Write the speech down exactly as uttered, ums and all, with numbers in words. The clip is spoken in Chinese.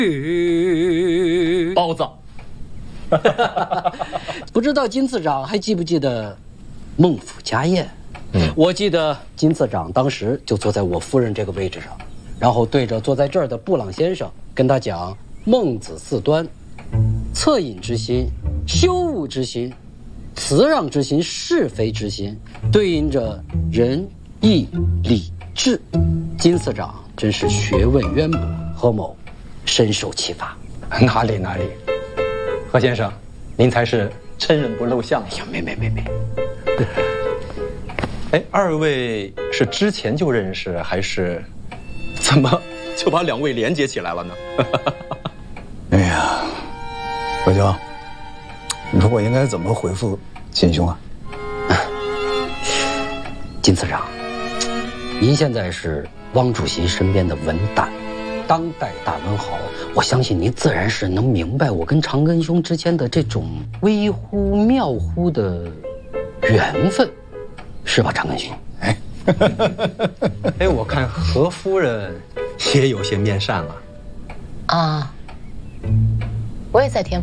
包子。 不知道金次长还记不记得孟府家宴？嗯，我记得金次长当时就坐在我夫人这个位置上，然后对着坐在这儿的布朗先生跟他讲孟子四端：恻隐之心、羞恶之心、辞让之心、是非之心，对应着仁义礼智。金次长真是学问渊博，何某深受启发。 哪里哪里，何先生，您才是真人不露相。 哎呀，没没没没。 哎，二位是之前就认识，还是怎么就把两位连接起来了呢？ 哎呀，何兄，你说我应该怎么回复金兄啊？ 金次长，您现在是汪主席身边的文胆，当代大文豪，我相信您自然是能明白我跟长庚兄之间的这种微乎妙乎的缘分，是吧，长庚兄？ 哎，哎，我看何夫人也有些面善了。 啊，我也在天。